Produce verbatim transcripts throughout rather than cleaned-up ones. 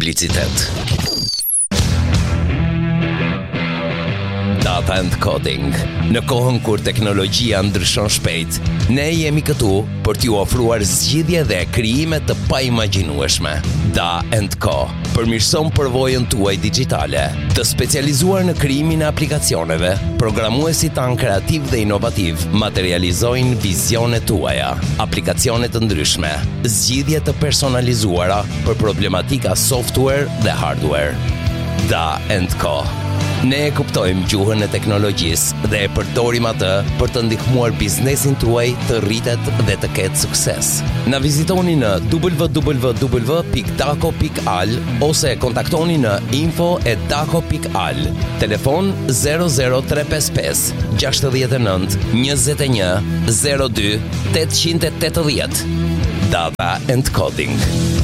publicitet. Data and Coding. Në kohën kur teknologjia ndryshon shpejt, ne jemi këtu për t'ju ofruar zgjidhje dhe krijime të paimagjinueshme. Da and Co përmirëson përvojën tuaj digjitale, të specializuar në krijimin e aplikacioneve. Programuesit tanë kreativ dhe inovativ materializojnë vizionet tuaja, aplikacione të ndryshme, zgjidhje të personalizuara për problematika software dhe hardware. Da and Co. Ne e kuptojmë gjuhën e teknologjisë dhe e përdorim atë për të ndihmuar biznesin tuaj të rritet dhe të ketë sukses. Na vizitoni në w w w pikë daco pikë al ose kontaktoni në info at daco pikë al. Telefon zero zero tre pesë pesë gjasht e nënt njëzet e një zero dy tetëqind e tetëdhjetë. Data and Coding.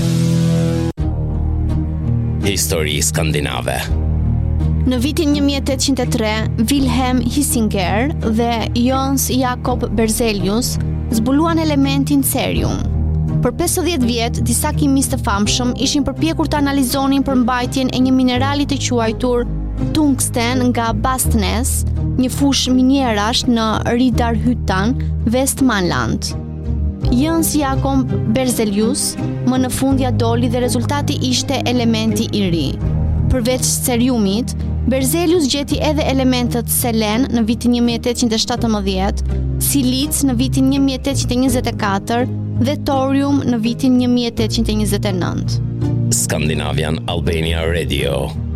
Histori skandinave. Në vitin një mijë e tetëqind e tre, Wilhelm Hisinger dhe Jöns Jakob Berzelius zbuluan elementin cerium. Për pesëdhjetë vjet, disa kimistë të famshëm ishin përpjekur të analizonin përmbajtjen e një minerali të quajtur tungsten nga Bastnes, një fushë minierash në Riddarhyttan, Vestmanland. Jöns Jakob Berzelius më në fundja doli dhe rezultati ishte elementi i ri. Përveç ceriumit, Berzelius gjeti edhe elementet selen në vitin një mijë e tetëqind e shtatëmbëdhjetë, silic në vitin një mijë e tetëqind e njëzet e katër dhe thorium në vitin një mijë e tetëqind e njëzet e nëntë. Scandinavian Albania Radio.